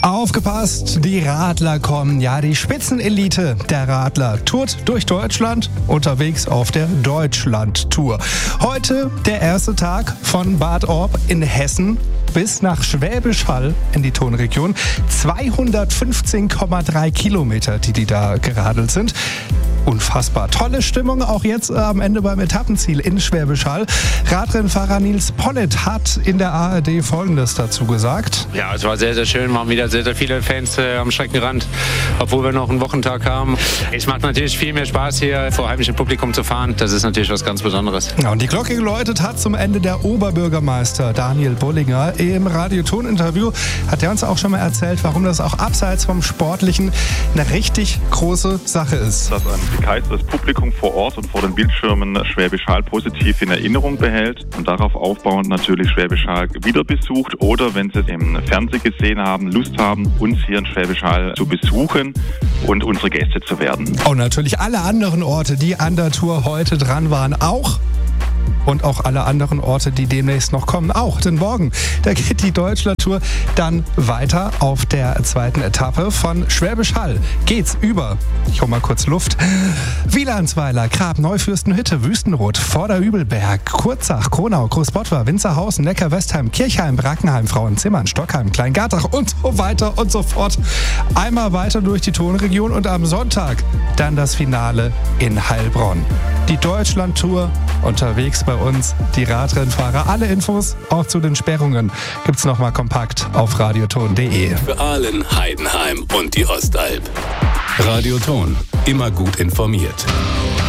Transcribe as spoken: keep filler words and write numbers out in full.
Aufgepasst, die Radler kommen. Ja, die Spitzenelite der Radler tourt durch Deutschland, unterwegs auf der Deutschland-Tour. Heute der erste Tag von Bad Orb in Hessen bis nach Schwäbisch Hall in die Tonregion. zweihundertfünfzehn Komma drei Kilometer, die die da geradelt sind. Unfassbar. Tolle Stimmung auch jetzt äh, am Ende beim Etappenziel in Schwäbisch Hall. Radrennfahrer Nils Pollitt hat in der A R D Folgendes dazu gesagt. Ja, es war sehr, sehr schön. Waren wieder sehr, sehr viele Fans äh, am Streckenrand, obwohl wir noch einen Wochentag haben. Es macht natürlich viel mehr Spaß, hier vor heimischem Publikum zu fahren. Das ist natürlich was ganz Besonderes. Ja, und die Glocke geläutet hat zum Ende der Oberbürgermeister Daniel Bullinger. Im Radioton-Interview hat er uns auch schon mal erzählt, warum das auch abseits vom Sportlichen eine richtig große Sache ist. Dass ein begeistertes Publikum vor Ort und vor den Bildschirmen Schwäbisch Hall positiv in Erinnerung behält und darauf aufbauend natürlich Schwäbisch Hall wieder besucht oder, wenn sie es im Fernsehen gesehen haben, Lust haben, uns hier in Schwäbisch Hall zu besuchen und unsere Gäste zu werden. Und natürlich alle anderen Orte, die an der Tour heute dran waren, auch. Und auch alle anderen Orte, die demnächst noch kommen, auch. Denn morgen, da geht die Deutschland-Tour dann weiter auf der zweiten Etappe. Von Schwäbisch Hall geht's über, ich hol mal kurz Luft, Wielandsweiler, Grab, Neufürstenhütte, Wüstenrot, Vorderübelberg, Kurzach, Kronau, Großbottwar, Winzerhausen, Neckar-Westheim, Kirchheim, Brackenheim, Frauenzimmern, Stockheim, Kleingartach und so weiter und so fort. Einmal weiter durch die Tonregion und am Sonntag dann das Finale in Heilbronn. Die Deutschland-Tour unterwegs bei uns, die Radrennfahrer. Alle Infos, auch zu den Sperrungen, gibt's nochmal kompakt auf radioton punkt de. Für Aalen, Heidenheim und die Ostalb. Radioton, immer gut informiert.